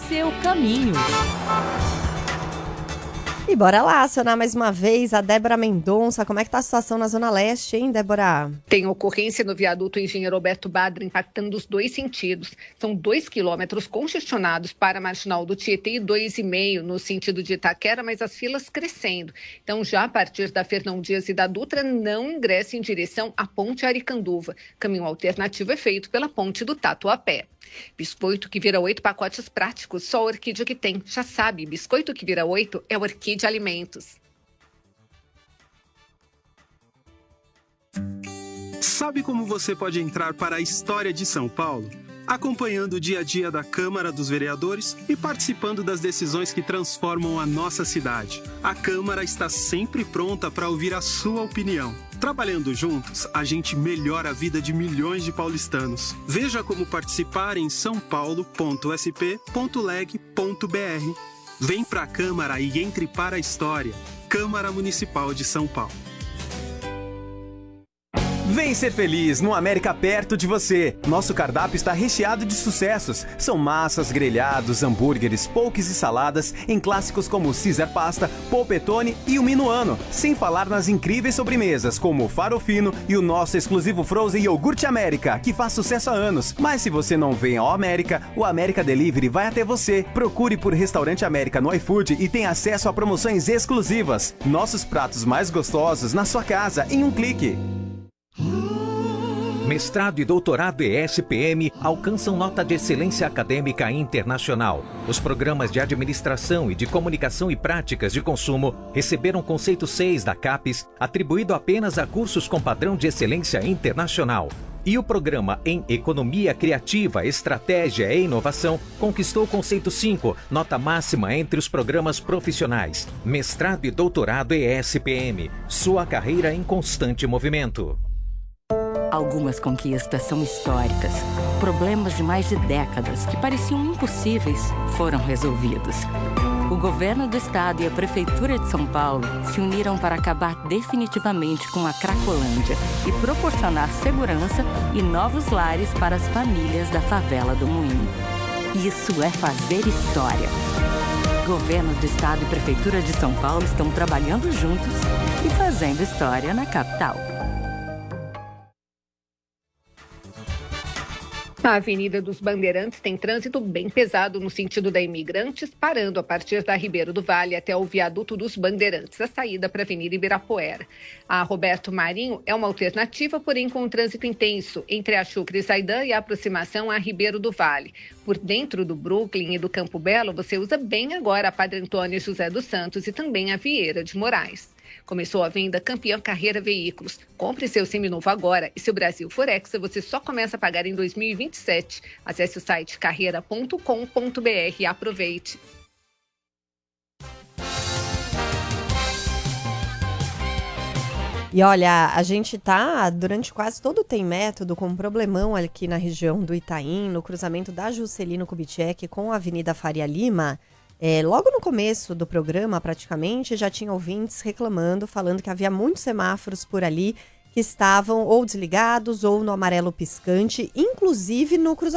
seu caminho. E bora lá acionar mais uma vez a Débora Mendonça. Como é que tá a situação na Zona Leste, hein, Débora? Tem ocorrência no viaduto Engenheiro Alberto Badra impactando os dois sentidos. São 2 quilômetros congestionados para a Marginal do Tietê e 2,5 no sentido de Itaquera, mas as filas crescendo. Então, já a partir da Fernão Dias e da Dutra, não ingresse em direção à Ponte Aricanduva. Caminho alternativo é feito pela Ponte do Tatuapé. Biscoito que vira 8 pacotes práticos, só a Orquídea que tem. Já sabe, biscoito que vira 8 é Orquídea Alimentos. Sabe como você pode entrar para a história de São Paulo? Acompanhando o dia a dia da Câmara dos Vereadores e participando das decisões que transformam a nossa cidade. A Câmara está sempre pronta para ouvir a sua opinião. Trabalhando juntos, a gente melhora a vida de milhões de paulistanos. Veja como participar em saopaulo.sp.leg.br. Vem pra Câmara e entre para a história. Câmara Municipal de São Paulo. Vem ser feliz no América perto de você. Nosso cardápio está recheado de sucessos. São massas, grelhados, hambúrgueres, pokés e saladas em clássicos como Caesar Pasta, Polpettone e o Minuano. Sem falar nas incríveis sobremesas como o Farofino e o nosso exclusivo Frozen Iogurte América, que faz sucesso há anos. Mas se você não vem ao América, o América Delivery vai até você. Procure por Restaurante América no iFood e tenha acesso a promoções exclusivas. Nossos pratos mais gostosos na sua casa em um clique. Mestrado e doutorado ESPM alcançam nota de excelência acadêmica internacional. Os programas de administração e de comunicação e práticas de consumo receberam conceito 6 da CAPES, atribuído apenas a cursos com padrão de excelência internacional. E o programa em Economia Criativa, Estratégia e Inovação conquistou o conceito 5, nota máxima entre os programas profissionais. Mestrado e doutorado ESPM, sua carreira em constante movimento. Algumas conquistas são históricas. Problemas de mais de décadas que pareciam impossíveis foram resolvidos. O governo do estado e a prefeitura de São Paulo se uniram para acabar definitivamente com a Cracolândia e proporcionar segurança e novos lares para as famílias da favela do Moinho. Isso é fazer história. Governo do estado e prefeitura de São Paulo estão trabalhando juntos e fazendo história na capital. A Avenida dos Bandeirantes tem trânsito bem pesado no sentido da Imigrantes, parando a partir da Ribeiro do Vale até o viaduto dos Bandeirantes, a saída para a Avenida Ibirapuera. A Roberto Marinho é uma alternativa, porém com um trânsito intenso entre a Chucre e Zaidan e a aproximação a Ribeiro do Vale. Por dentro do Brooklyn e do Campo Belo, você usa bem agora a Padre Antônio José dos Santos e também a Vieira de Moraes. Começou a venda Campeã Carreira Veículos. Compre seu seminovo agora e se o Brasil for Hexa, você só começa a pagar em 2027. Acesse o site carreira.com.br e aproveite. E olha, a gente tá durante quase todo o Tem Método com um problemão aqui na região do Itaim, no cruzamento da Juscelino Kubitschek com a Avenida Faria Lima. Logo no começo do programa, praticamente, já tinha ouvintes reclamando, falando que havia muitos semáforos por ali que estavam ou desligados ou no amarelo piscante, inclusive no cruzamento.